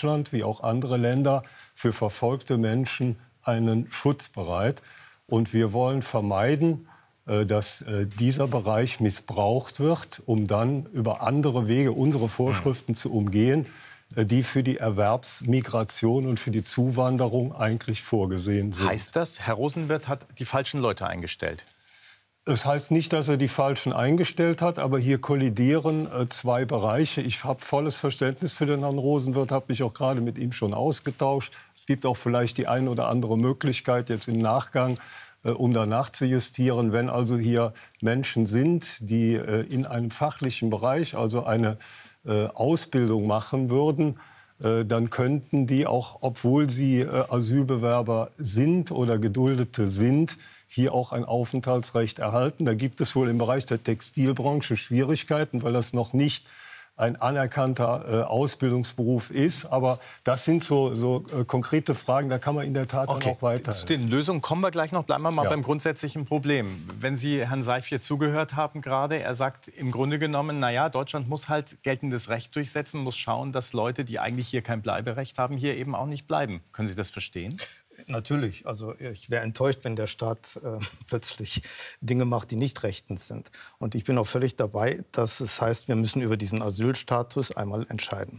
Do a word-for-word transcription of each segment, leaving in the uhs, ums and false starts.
Deutschland wie auch andere Länder für verfolgte Menschen einen Schutz bereit. Und wir wollen vermeiden, dass dieser Bereich missbraucht wird, um dann über andere Wege unsere Vorschriften mhm. zu umgehen, die für die Erwerbsmigration und für die Zuwanderung eigentlich vorgesehen sind. Heißt das, Herr Rosenwirt hat die falschen Leute eingestellt? Es heißt nicht, dass er die Falschen eingestellt hat, aber hier kollidieren äh, zwei Bereiche. Ich habe volles Verständnis für den Herrn Rosenwirt, habe mich auch gerade mit ihm schon ausgetauscht. Es gibt auch vielleicht die eine oder andere Möglichkeit jetzt im Nachgang, äh, um danach zu justieren. Wenn also hier Menschen sind, die äh, in einem fachlichen Bereich, also eine äh, Ausbildung machen würden, äh, dann könnten die auch, obwohl sie äh, Asylbewerber sind oder Geduldete sind, hier auch ein Aufenthaltsrecht erhalten. Da gibt es wohl im Bereich der Textilbranche Schwierigkeiten, weil das noch nicht ein anerkannter äh, Ausbildungsberuf ist. Aber das sind so, so äh, konkrete Fragen, da kann man in der Tat okay. noch weiter. Zu den Lösungen kommen wir gleich noch. Bleiben wir mal ja. beim grundsätzlichen Problem. Wenn Sie Herrn Seif hier zugehört haben gerade, er sagt im Grunde genommen, naja, Deutschland muss halt geltendes Recht durchsetzen, muss schauen, dass Leute, die eigentlich hier kein Bleiberecht haben, hier eben auch nicht bleiben. Können Sie das verstehen? Natürlich. Also ich wäre enttäuscht, wenn der Staat äh, plötzlich Dinge macht, die nicht rechtens sind. Und ich bin auch völlig dabei, dass es heißt, wir müssen über diesen Asylstatus einmal entscheiden.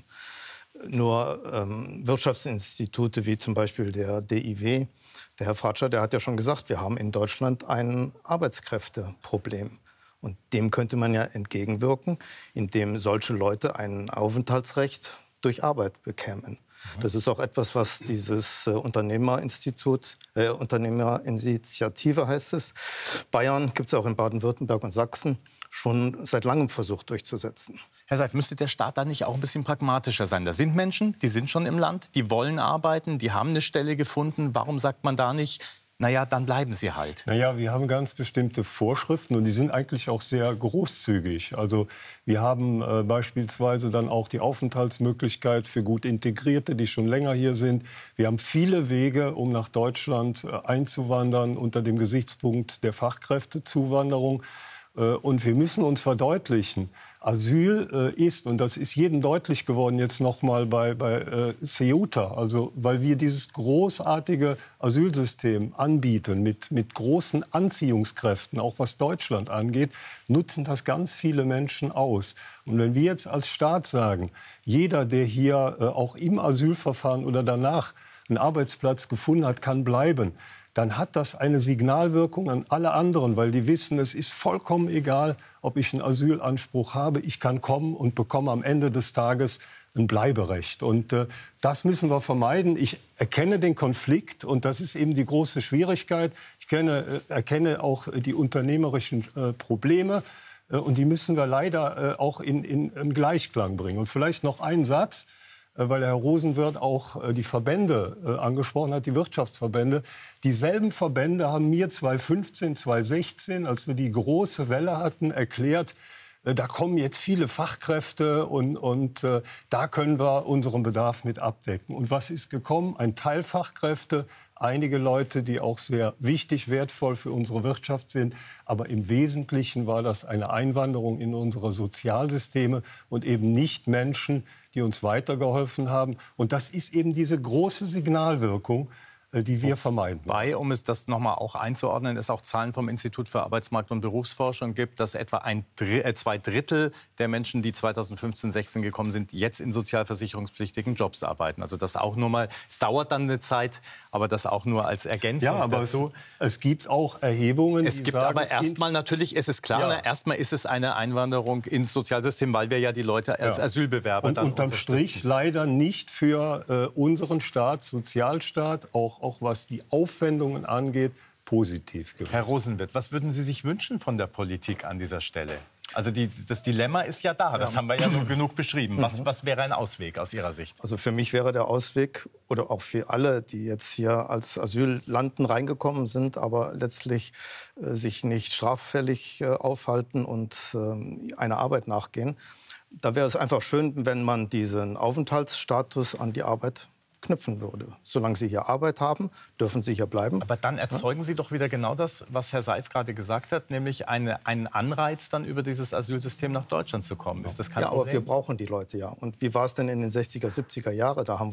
Nur ähm, Wirtschaftsinstitute wie zum Beispiel der D I W, der Herr Fratscher, der hat ja schon gesagt, wir haben in Deutschland ein Arbeitskräfteproblem. Und dem könnte man ja entgegenwirken, indem solche Leute ein Aufenthaltsrecht durch Arbeit bekämen. Das ist auch etwas, was dieses äh, Unternehmerinstitut, äh, Unternehmerinitiative heißt es, Bayern, gibt es auch in Baden-Württemberg und Sachsen, schon seit langem versucht durchzusetzen. Herr Seif, müsste der Staat da nicht auch ein bisschen pragmatischer sein? Da sind Menschen, die sind schon im Land, die wollen arbeiten, die haben eine Stelle gefunden. Warum sagt man da nicht, naja, dann bleiben sie halt? Naja, wir haben ganz bestimmte Vorschriften und die sind eigentlich auch sehr großzügig. Also wir haben äh, beispielsweise dann auch die Aufenthaltsmöglichkeit für gut Integrierte, die schon länger hier sind. Wir haben viele Wege, um nach Deutschland äh, einzuwandern unter dem Gesichtspunkt der Fachkräftezuwanderung. Äh, und wir müssen uns verdeutlichen, Asyl äh, ist, und das ist jedem deutlich geworden jetzt noch mal bei, bei äh, Ceuta, also weil wir dieses großartige Asylsystem anbieten mit, mit großen Anziehungskräften, auch was Deutschland angeht, nutzen das ganz viele Menschen aus. Und wenn wir jetzt als Staat sagen, jeder, der hier äh, auch im Asylverfahren oder danach einen Arbeitsplatz gefunden hat, kann bleiben, dann hat das eine Signalwirkung an alle anderen, weil die wissen, es ist vollkommen egal, ob ich einen Asylanspruch habe. Ich kann kommen und bekomme am Ende des Tages ein Bleiberecht. Und äh, das müssen wir vermeiden. Ich erkenne den Konflikt und das ist eben die große Schwierigkeit. Ich kenne, äh, erkenne auch die unternehmerischen äh, Probleme äh, und die müssen wir leider äh, auch in, in, in Gleichklang bringen. Und vielleicht noch ein Satz, weil Herr Rosenwirt auch die Verbände äh, angesprochen hat, die Wirtschaftsverbände. Dieselben Verbände haben mir zweitausendfünfzehn, zweitausendsechzehn, als wir die große Welle hatten, erklärt, äh, da kommen jetzt viele Fachkräfte und, und äh, da können wir unseren Bedarf mit abdecken. Und was ist gekommen? Ein Teil Fachkräfte, einige Leute, die auch sehr wichtig, wertvoll für unsere Wirtschaft sind. Aber im Wesentlichen war das eine Einwanderung in unsere Sozialsysteme und eben nicht Menschen, die uns weitergeholfen haben. Und das ist eben diese große Signalwirkung, die wir vermeiden. Wobei, um es das noch mal auch einzuordnen, es auch Zahlen vom Institut für Arbeitsmarkt- und Berufsforschung gibt, dass etwa ein Dr- äh, zwei Drittel der Menschen, die zweitausendfünfzehn, sechzehn gekommen sind, jetzt in sozialversicherungspflichtigen Jobs arbeiten. Also das auch nur mal, es dauert dann eine Zeit, aber das auch nur als Ergänzung ja, aber dazu. Es, es gibt auch Erhebungen, Es die gibt sagen, aber erstmal natürlich, es ist klar, ja. ne, erstmal ist es eine Einwanderung ins Sozialsystem, weil wir ja die Leute als ja. Asylbewerber und dann unterm Strich leider nicht für äh, unseren Staat, Sozialstaat, auch, auch was die Aufwendungen angeht, positiv gewesen. Herr Rosenwirt, was würden Sie sich wünschen von der Politik an dieser Stelle? Also die, das Dilemma ist ja da, das haben wir ja nur genug beschrieben. Was, was wäre ein Ausweg aus Ihrer Sicht? Also für mich wäre der Ausweg, oder auch für alle, die jetzt hier als Asylanten reingekommen sind, aber letztlich äh, sich nicht straffällig äh, aufhalten und äh, einer Arbeit nachgehen, da wäre es einfach schön, wenn man diesen Aufenthaltsstatus an die Arbeit knüpfen würde. Solange Sie hier Arbeit haben, dürfen Sie hier bleiben. Aber dann erzeugen ja? Sie doch wieder genau das, was Herr Seif gerade gesagt hat, nämlich eine, einen Anreiz, dann über dieses Asylsystem nach Deutschland zu kommen. Ist das kein ja, Problem? aber wir brauchen die Leute ja. Und wie war es denn in den sechziger, siebziger Jahren? Da haben